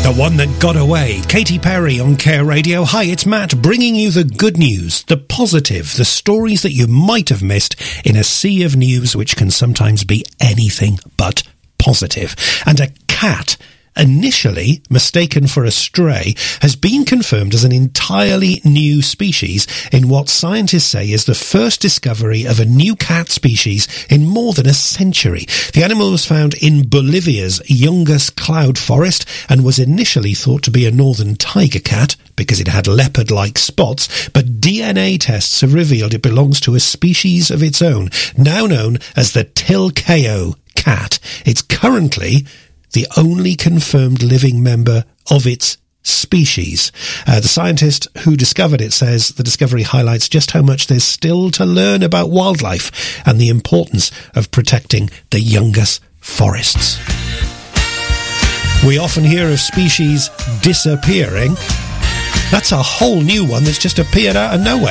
The one that got away. Katy Perry on Care Radio. Hi, it's Matt, bringing you the good news, the positive, the stories that you might have missed in a sea of news which can sometimes be anything but positive. And a cat, initially mistaken for a stray, has been confirmed as an entirely new species in what scientists say is the first discovery of a new cat species in more than a century. The animal was found in Bolivia's Yungas cloud forest and was initially thought to be a northern tiger cat because it had leopard-like spots, but DNA tests have revealed it belongs to a species of its own, now known as the Tilcaeo cat. It's currently the only confirmed living member of its species. The scientist who discovered it says the discovery highlights just how much there's still to learn about wildlife and the importance of protecting the Yungas forests. We often hear of species disappearing. That's a whole new one that's just appeared out of nowhere.